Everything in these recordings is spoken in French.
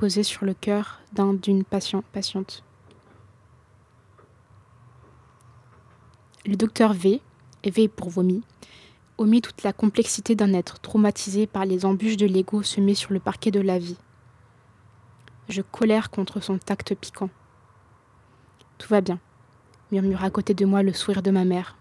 posée sur le cœur d'une patiente. Le docteur V pour vomi, omit toute la complexité d'un être traumatisé par les embûches de l'ego semées sur le parquet de la vie. Je colère contre son tact piquant. Tout va bien, murmure à côté de moi le sourire de ma mère.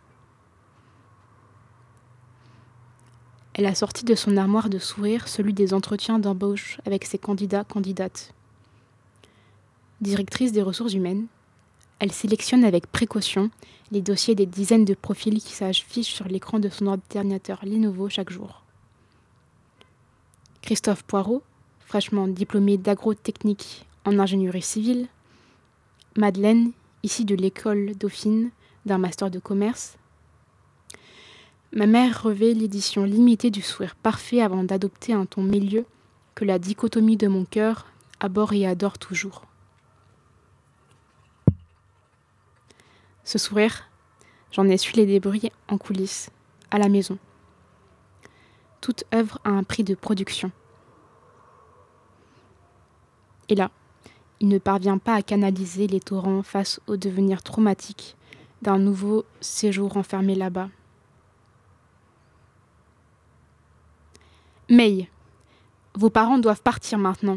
Elle a sorti de son armoire de sourire celui des entretiens d'embauche avec ses candidates. Directrice des ressources humaines, elle sélectionne avec précaution les dossiers des dizaines de profils qui s'affichent sur l'écran de son ordinateur Lenovo chaque jour. Christophe Poirot, fraîchement diplômé d'agro-technique en ingénierie civile. Madeleine, issue de l'école Dauphine d'un master de commerce. Ma mère revêt l'édition limitée du sourire parfait avant d'adopter un ton milieu que la dichotomie de mon cœur abhorre et adore toujours. Ce sourire, j'en ai su les débris en coulisses, à la maison. Toute œuvre a un prix de production. Et là, il ne parvient pas à canaliser les torrents face au devenir traumatique d'un nouveau séjour enfermé là-bas. May, vos parents doivent partir maintenant.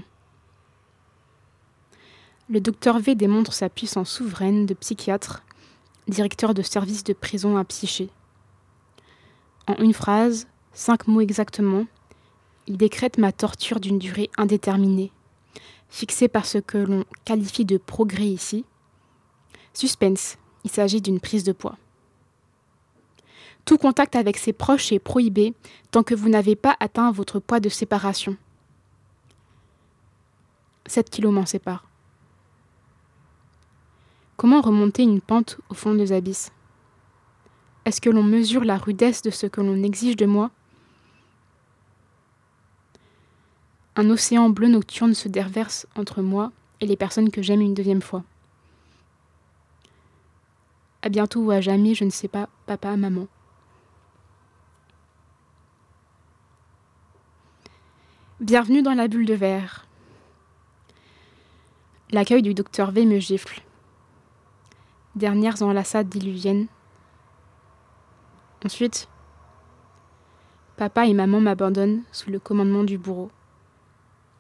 Le docteur V démontre sa puissance souveraine de psychiatre, directeur de service de prison à Psyché. En une phrase, 5 mots exactement, il décrète ma torture d'une durée indéterminée, fixée par ce que l'on qualifie de progrès ici. Suspense, il s'agit d'une prise de poids. Tout contact avec ses proches est prohibé tant que vous n'avez pas atteint votre poids de séparation. 7 kilos m'en séparent. Comment remonter une pente au fond des abysses ? Est-ce que l'on mesure la rudesse de ce que l'on exige de moi ? Un océan bleu nocturne se déverse entre moi et les personnes que j'aime une deuxième fois. À bientôt ou à jamais, je ne sais pas, papa, maman. Bienvenue dans la bulle de verre. L'accueil du docteur V me gifle. Dernières enlaçades diluviennes. Ensuite, papa et maman m'abandonnent sous le commandement du bourreau.